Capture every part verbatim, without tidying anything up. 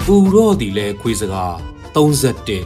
ဦးရောဒီလဲခွေးစကားသုံးဆယ့်တစ်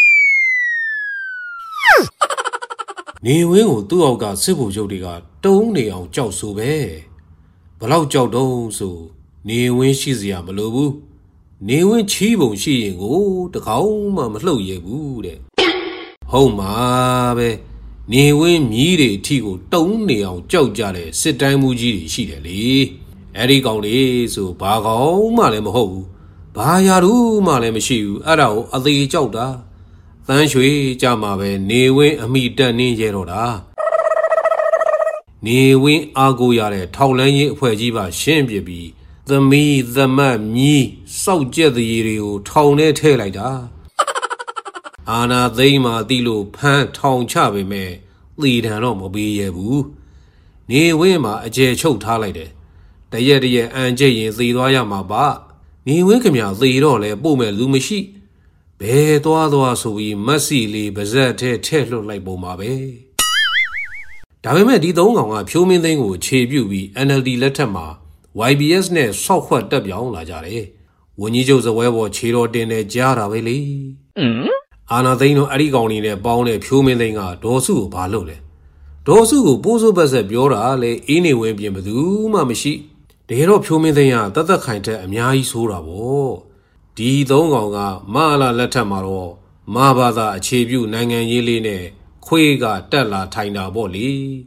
နေဝင်းကိုသူ့အောက်ကစစ်ဗိုလ်ချုပ်တွေကတုံးနေအောင်ကြောက်ဆိုပဲဘလောက်ကြောက်တုံးဆိုနေဝင်းရှိစရာမလိုဘူးနေဝင်းချီးပုံရှိရင်ကိုတကောင်မှမလှုပ်ရဘူးတဲ့ဟုတ်မှာပဲနေဝင်းမြည်တွေအထီကိုတုံးနေအောင်ကြောက်ကြတဲ့စစ်တိုင်းမူကြီးတွေရှိတယ်လေအဲ့ဒီကောင်လေးဆိုဘာကောင်မှလည်းမဟုတ်ဘူးဘာရာထူးမှလည်းမရှိဘူးအဲ့ဒါကိုအသေးကြောက်တာသန်းရွှေကြမှာပဲနေဝင်းအမိတက်နှင်းရဲတော့တာနေဝင်းအားကိုရတဲ့ထောက်လန်းရေးအဖွဲ့ကြီးပါရှင်းပြပြီးသမီးသမတ်မြီးစောက်ကြက်သေးတွေကိုထောင်ထဲထည့်လိုက်တာအာနာသိမ့်မှတိလို့ဖမ်းထောင်ချပေမဲ့သေတံတော့မပေးရဘူးနေဝင်းမှာအကျယ်ချုပ်ထားလိုက်တယ်တရက်တရက်အန်ကျက်ရင်သေသွားရမှာပါနေဝင်းခမရသေတော့လဲပို့မဲ့လူမရှိဘယ်သွားသွားဆိုပြီးမက်ဆီလေးပါဇက်ထဲထည့်လွှတ်လိုက်ပုံပါပဲဒါပေမဲ့ဒီသုံးကောင်ကဖြိုးမင်းသိန်းကိုခြေပြုတ်ပြီး N L D လက်ထက်မှာ Y B S နဲ့ဆောက်ခွက်တက်ပြောင်းလာကြတယ်ဝန်ကြီးချုပ်ဇပွဲပေါ်ခြေတော်တင်နေကြားတာပဲလေအာနာသိန်းတို့အဲ့ဒီကောင်လေးနဲ့ပေါင်းတဲ့ဖြိုးမင်းသိန်းကဒေါ်စုကိုဘာလုပ်လဲဒေါ်စုကိုပိုးစိုးပတ်ဆက်ပြောတာလေအင်းနေဝင်းပြင်ဘသူမှမရှိတကယ်တော့ဖြိုးမင်းသိန်းကတသက်ခိုင်တဲ့အများကြီးဆိုးတာပေါ့ဒီသုံးကောင်ကမအလာလက်ထက်မှာတော့မဘာသာအခြေပြုနိုင်ငံရေးလေးနဲ့ခွေးကတက်လာထိုင်တာပေါ့လေ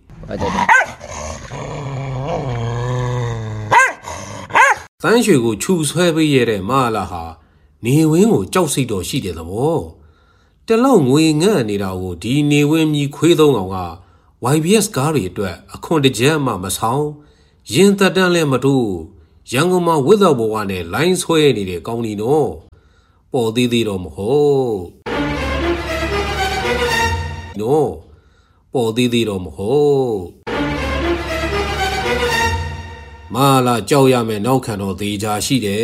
သန်းရွှေကိုခြူဆွဲပေးရတဲ့မအလာဟာနေဝင်းကိုကြောက်စိတ်တော်ရှိတယ်သဘောတလောက်ငွေငန့်နေတာကိုဒီနေဝင်းမြီခွေးသုံးကောင်က Y B S ကားတွေအတွက်အခွန်တကြက်မှမဆောင်ရင်သက်တမ်းလည်းမတိုးရန်ကုန်မှာဝစ်တော်ဘဝနဲ့လိုင်းဆွဲနေတဲ့ကောင်းဒီနော်ပေါ်သေးသေးတော့မဟုတ်နော်ပေါ်သေးသေးတော့မဟုတ်မလာကြောက်ရမယ်နောက်ခံတော့သေးချာရှိတယ်